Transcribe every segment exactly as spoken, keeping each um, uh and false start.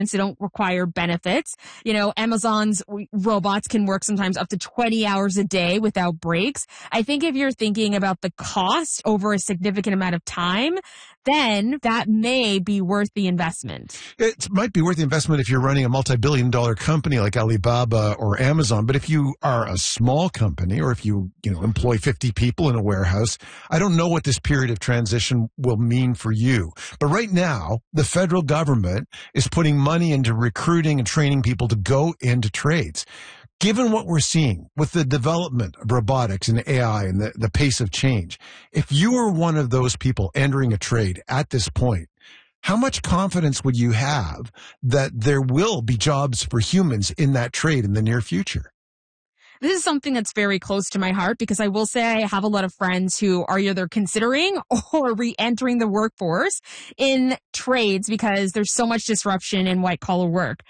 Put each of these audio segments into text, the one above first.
They don't require benefits. You know, Amazon's robots can work sometimes up to twenty hours a day without breaks. I think if you're thinking about the cost over a significant amount of time, then that may be worth the investment. It might be worth the investment if you're running a multi-billion dollar company like Alibaba or Amazon. But if you are a small company or if you, you know, employ fifty people in a warehouse, I don't know what this period of transition will mean for you. But right now, the federal government is putting money into recruiting and training people to go into trades. Given what we're seeing with the development of robotics and A I and the, the pace of change, if you were one of those people entering a trade at this point, how much confidence would you have that there will be jobs for humans in that trade in the near future? This is something that's very close to my heart because I will say I have a lot of friends who are either considering or re-entering the workforce in trades because there's so much disruption in white-collar work.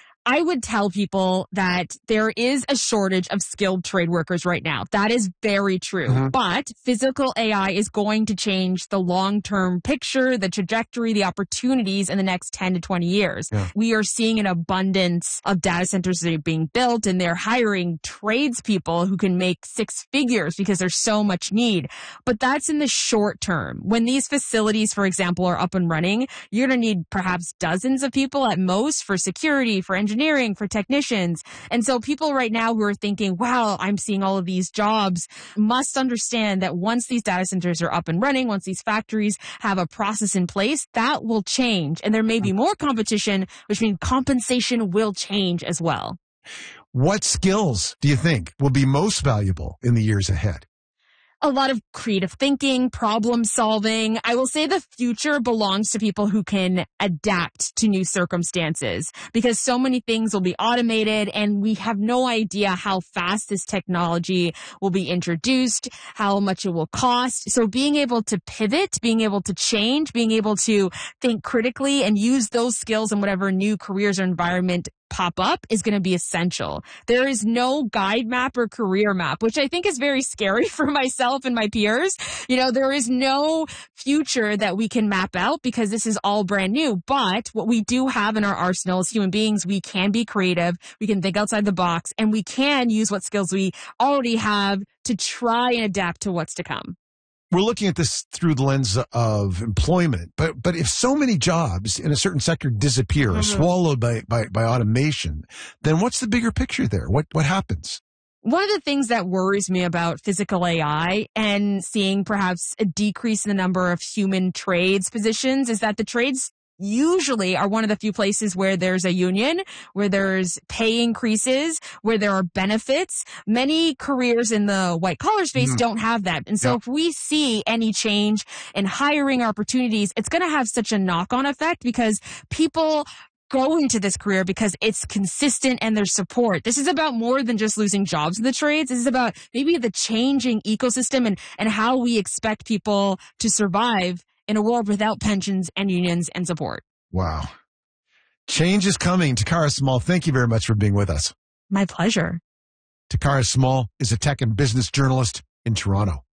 I would tell people that there is a shortage of skilled trade workers right now. That is very true. Mm-hmm. But physical A I is going to change the long-term picture, the trajectory, the opportunities in the next ten to twenty years. Yeah. We are seeing an abundance of data centers that are being built, and they're hiring tradespeople who can make six figures because there's so much need. But that's in the short term. When these facilities, for example, are up and running, you're going to need perhaps dozens of people at most for security, for engineering, engineering, for technicians. And so people right now who are thinking, wow, I'm seeing all of these jobs, must understand that once these data centers are up and running, once these factories have a process in place, that will change. And there may be more competition, which means compensation will change as well. What skills do you think will be most valuable in the years ahead? A lot of creative thinking, problem solving. I will say the future belongs to people who can adapt to new circumstances because so many things will be automated and we have no idea how fast this technology will be introduced, how much it will cost. So being able to pivot, being able to change, being able to think critically and use those skills in whatever new careers or environment pop up is going to be essential. There is no guide map or career map, which I think is very scary for myself and my peers. You know, there is no future that we can map out because this is all brand new. But what we do have in our arsenal as human beings, we can be creative, we can think outside the box, and we can use what skills we already have to try and adapt to what's to come. We're looking at this through the lens of employment, but but if so many jobs in a certain sector disappear mm-hmm. or swallowed by, by, by automation, then what's the bigger picture there? What what happens? One of the things that worries me about physical A I and seeing perhaps a decrease in the number of human trades positions is that the trades usually are one of the few places where there's a union, where there's pay increases, where there are benefits. Many careers in the white collar space mm. don't have that. And so yep. if we see any change in hiring opportunities, it's going to have such a knock-on effect because people go into this career because it's consistent and there's support. This is about more than just losing jobs in the trades. This is about maybe the changing ecosystem and, and how we expect people to survive in a world without pensions and unions and support. Wow. Change is coming. Takara Small, thank you very much for being with us. My pleasure. Takara Small is a tech and business journalist in Toronto.